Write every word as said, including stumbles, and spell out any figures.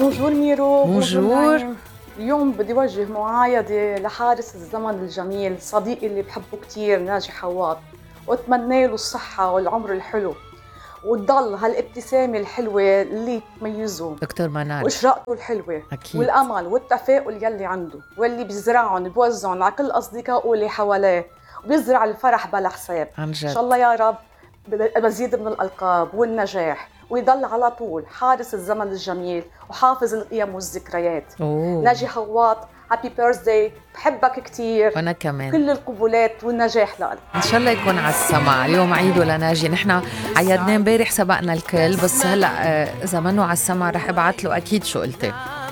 بونجور ميرو. بونجور. نعيم. اليوم بدي وجه معايدة لحارس الزمن الجميل، صديقي اللي بحبه كتير ناجي حواط، واتمنى له الصحة والعمر الحلو وتضل هالابتسامة الحلوة اللي تميزه، دكتور منال. وإشراقته الحلوة أكيد. والأمل والتفاؤل يلي عنده واللي بيزرعهم بيوزعهم على كل أصدقائه اللي حواليه، وبيزرع الفرح بلا حساب. عن جد. إن شاء الله يا رب مزيد من الألقاب والنجاح، ويضل على طول حارس الزمن الجميل وحافظ القيم والذكريات. أوه. ناجي حواط، هابي بيرثداي، بحبك كتير. وأنا كمان. كل القبولات والنجاح لك. إن شاء الله يكون على السمع. اليوم عيد ولا ناجي، نحن عيدنا امبارح سبقنا الكل، بس هلأ إذا منه على السمع رح ابعت له أكيد شو قلتي.